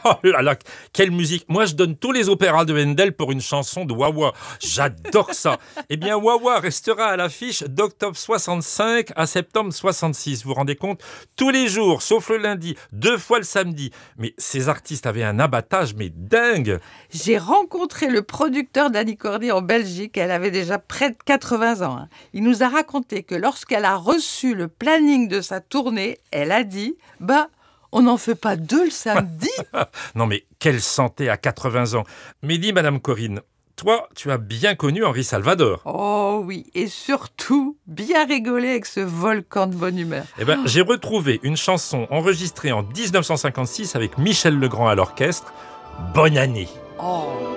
Oh là là, quelle musique! Moi, je donne tous les opéras de Handel pour une chanson de Wawa. J'adore ça. Eh bien, Wawa restera à l'affiche d'octobre 65 à septembre 66. Vous vous rendez compte? Tous les jours, sauf le lundi, 2 fois le samedi. Mais ces artistes avaient un abattage, mais dingue! J'ai rencontré le producteur d'Annie Cordy en Belgique. Elle avait déjà près de 80 ans. Il nous a raconté que lorsqu'elle a reçu le planning de sa tournée, elle a dit « on n'en fait pas 2 le samedi !» Non mais, quelle santé à 80 ans! Mais dis, Madame Corinne, toi, tu as bien connu Henri Salvador. Oh oui, et surtout, bien rigoler avec ce volcan de bonne humeur. Eh ben, j'ai retrouvé une chanson enregistrée en 1956 avec Michel Legrand à l'orchestre. Bonne année! Oh